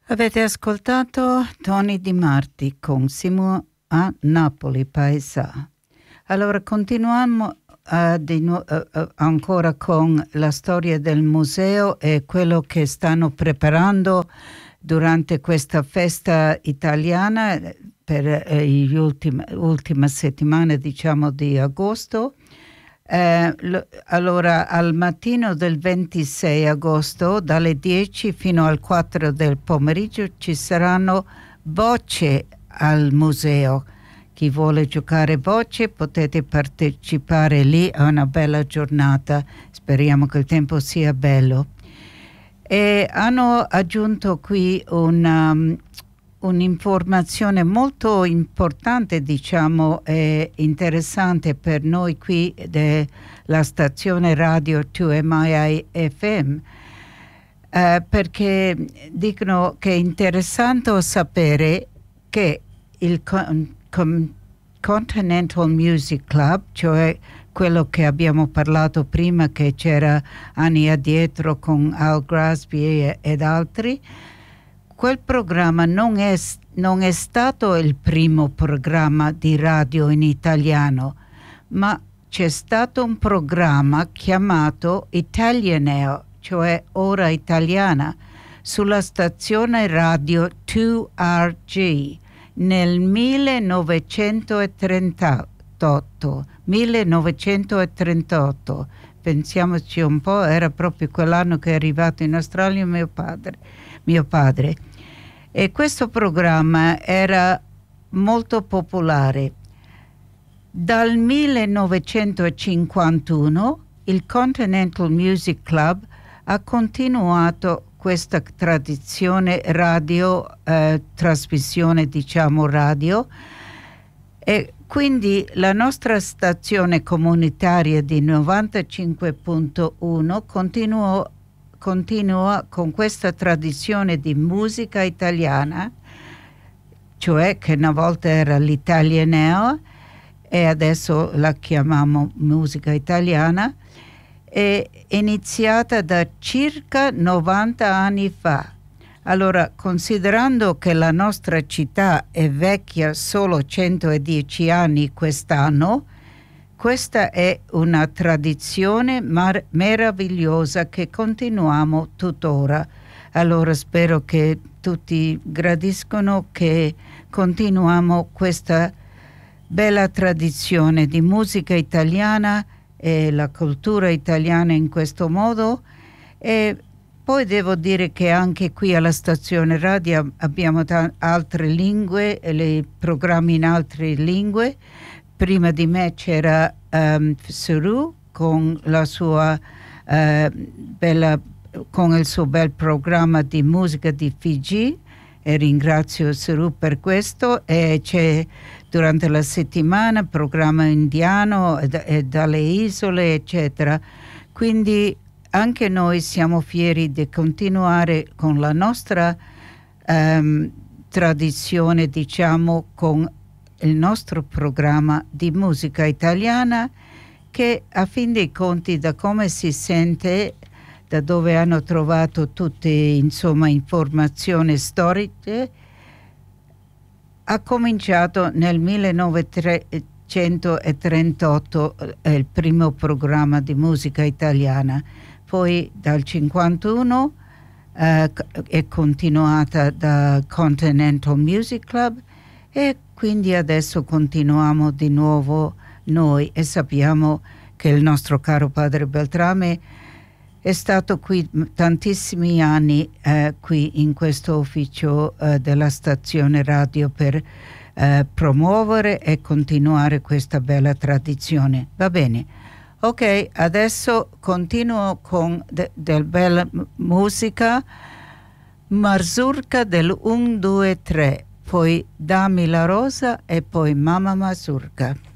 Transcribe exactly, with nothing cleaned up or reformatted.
Avete ascoltato Tony Di Marti con Siamo a Napoli, Paesà. Allora continuiamo uh, di nu- uh, uh, ancora con la storia del museo e quello che stanno preparando durante questa festa italiana per uh, gli ultimi, ultima settimana, diciamo, di agosto. Eh, lo, allora, al mattino del ventisei agosto, dalle dieci fino al quattro del pomeriggio, ci saranno bocce al museo. Chi vuole giocare bocce potete partecipare lì a una bella giornata. Speriamo che il tempo sia bello. E hanno aggiunto qui una, un'informazione molto importante, diciamo, e interessante per noi qui della stazione radio due M I I F M, eh, perché dicono che è interessante sapere che il con, con Continental Music Club, cioè quello che abbiamo parlato prima, che c'era anni addietro con Al Grasby ed altri, quel programma non è, non è stato il primo programma di radio in italiano, ma c'è stato un programma chiamato Italianeo, cioè Ora Italiana, sulla stazione radio due R G nel millenovecentotrentotto. millenovecentotrentotto. Pensiamoci un po', era proprio quell'anno che è arrivato in Australia mio padre. mio padre. E questo programma era molto popolare. Dal millenovecentocinquantuno il Continental Music Club ha continuato questa tradizione radio, eh, trasmissione diciamo radio, e quindi la nostra stazione comunitaria di novantacinque punto uno continuò continua con questa tradizione di musica italiana, cioè che una volta era l'Italianeo e adesso la chiamiamo musica italiana, è iniziata da circa novanta anni fa. Allora, considerando che la nostra città è vecchia solo centodieci anni quest'anno, questa è una tradizione mar- meravigliosa che continuiamo tuttora. Allora spero che tutti gradiscono che continuiamo questa bella tradizione di musica italiana e la cultura italiana in questo modo. E poi devo dire che anche qui alla stazione radio abbiamo t- altre lingue, le programmi in altre lingue. Prima di me c'era um, Suru con la sua uh, bella, con il suo bel programma di musica di Fiji, e ringrazio Suru per questo. E c'è durante la settimana programma indiano e, e dalle isole eccetera. Quindi anche noi siamo fieri di continuare con la nostra um, tradizione, diciamo, con il nostro programma di musica italiana, che a fin dei conti, da come si sente, da dove hanno trovato tutte insomma informazioni storiche, ha cominciato nel millenovecentotrentotto eh, il primo programma di musica italiana, poi dal cinquantuno eh, è continuata da Continental Music Club, e quindi adesso continuiamo di nuovo noi, e sappiamo che il nostro caro padre Beltrame è stato qui tantissimi anni eh, qui in questo ufficio eh, della stazione radio per eh, promuovere e continuare questa bella tradizione. Va bene. Ok, adesso continuo con de- del bella musica, Mazurka del uno due tre. Poi Dammi la rosa e poi Mamma Mazurka.